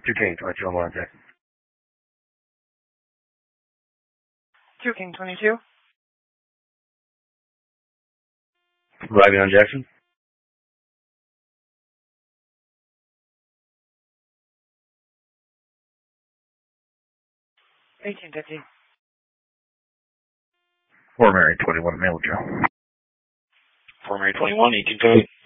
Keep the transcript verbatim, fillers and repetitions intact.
two King twenty-two on one Jackson. two King twenty-two. Arriving on Jackson. eighteen fifty. Four Mary twenty-one, Mail Joe. four Mary twenty-one, eighteen fifty.